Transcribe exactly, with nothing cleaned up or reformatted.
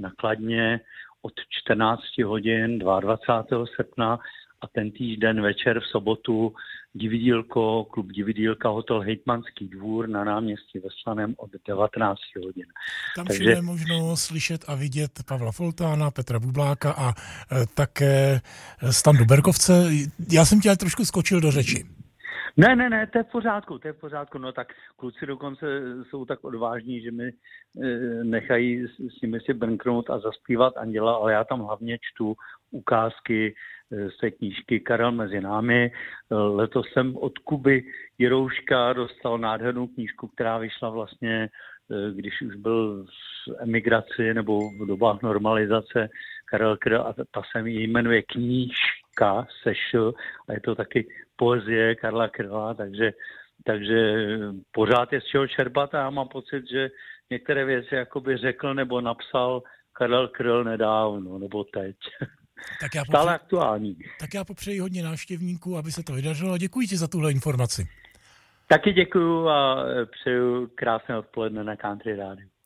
na Kladně od čtrnácti hodin dvacátého druhého srpna a ten týžden večer v sobotu Dividílko, klub Dividílka, hotel Hejtmanský dvůr na náměstí ve Slaném od devatenácti hodin. Tam Takže... všude je možno slyšet a vidět Pavla Foltána, Petra Bubláka a e, také Standu Berkovce. Já jsem tě trošku skočil do řeči. Ne, ne, ne, to je v pořádku, to je v pořádku. No tak kluci dokonce jsou tak odvážní, že mi e, nechají s, s nimi si brnknout a zaspívat Anděla, ale já tam hlavně čtu ukázky z té knížky Karel mezi námi. Letos jsem od Kuby Jirouška dostal nádhernou knížku, která vyšla vlastně, když už byl v emigraci nebo v dobách normalizace. Karel Kryl, a ta se mi jmenuje Knížka sešl a je to taky poezie Karla Kryla, takže, takže pořád je z čeho čerpat a já mám pocit, že některé věci jakoby řekl nebo napsal Karel Kryl nedávno nebo teď. Tak já, popřeji, aktuální. tak já popřeji hodně návštěvníků, aby se to vydařilo a děkuji ti za tuhle informaci. Taky děkuju a přeju krásné odpoledne na Country Rádiu.